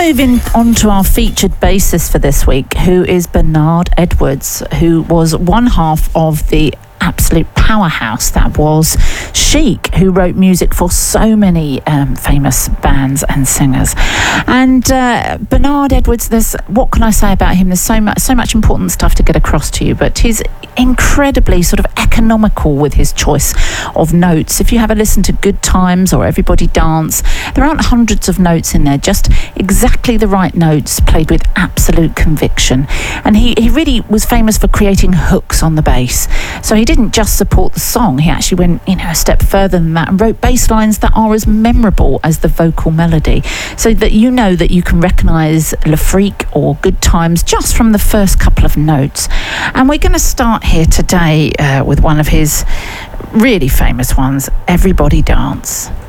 moving on to our featured bassist for this week, who is Bernard Edwards, who was one half of the absolute powerhouse that was Chic, who wrote music for so many famous bands and singers. And Bernard Edwards, what can I say about him? There's so much important stuff to get across to you, but he's incredibly sort of economical with his choice of notes. If you have a listen to Good Times or Everybody Dance, there aren't hundreds of notes in there, just exactly the right notes played with absolute conviction. And he really was famous for creating hooks on the bass. So he didn't just support the song, he actually went a step further than that and wrote bass lines that are as memorable as the vocal melody, so that you know that you can recognise Le Freak or Good Times just from the first couple of notes. And we're going to start here today with one of his really famous ones, Everybody Dance.